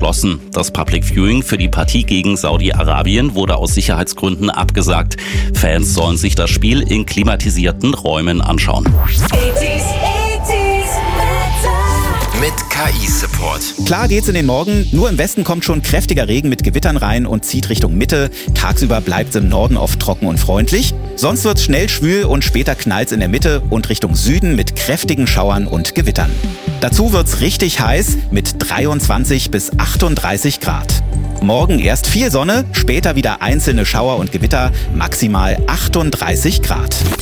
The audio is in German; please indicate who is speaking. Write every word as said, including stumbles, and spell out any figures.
Speaker 1: geschlossen. Das Public Viewing für die Partie gegen Saudi-Arabien wurde aus Sicherheitsgründen abgesagt. Fans sollen sich das Spiel in klimatisierten Räumen anschauen.
Speaker 2: Mit K I-Support.
Speaker 3: Klar geht's in den Morgen, nur im Westen kommt schon kräftiger Regen mit Gewittern rein und zieht Richtung Mitte. Tagsüber bleibt's im Norden oft trocken und freundlich. Sonst wird's schnell schwül und später knallt's in der Mitte und Richtung Süden mit kräftigen Schauern und Gewittern. Dazu wird's richtig heiß mit dreiundzwanzig bis achtunddreißig Grad. Morgen erst viel Sonne, später wieder einzelne Schauer und Gewitter, maximal achtunddreißig Grad.